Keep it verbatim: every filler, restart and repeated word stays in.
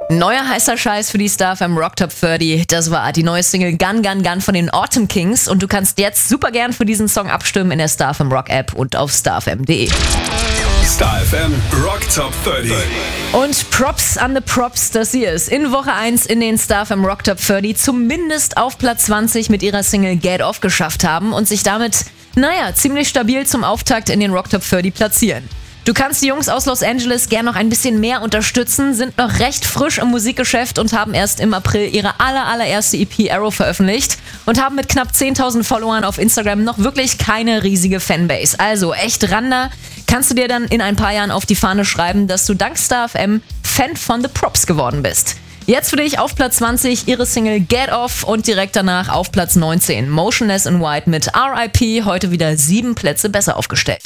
Neuer heißer Scheiß für die Star F M Rock Top dreißig. Das war die neue Single Gun Gun Gun von den Autumn Kings. Und du kannst jetzt super gern für diesen Song abstimmen in der Star F M Rock App und auf star f m punkt d e. Star F M Rock Top dreißig. Und Props an the Props, dass sie es in Woche eins in den Star F M Rock Top dreißig zumindest auf Platz zwanzig mit ihrer Single Get Off geschafft haben und sich damit, naja, ziemlich stabil zum Auftakt in den Rock Top dreißig platzieren. Du kannst die Jungs aus Los Angeles gern noch ein bisschen mehr unterstützen, sind noch recht frisch im Musikgeschäft und haben erst im April ihre aller, allererste E P Arrow veröffentlicht und haben mit knapp zehntausend Followern auf Instagram noch wirklich keine riesige Fanbase. Also echt ran da, kannst du dir dann in ein paar Jahren auf die Fahne schreiben, dass du dank Star F M Fan von The Props geworden bist. Jetzt für dich auf Platz zwanzig ihre Single Get Off und direkt danach auf Platz neunzehn Motionless in White mit R I P, heute wieder sieben Plätze besser aufgestellt.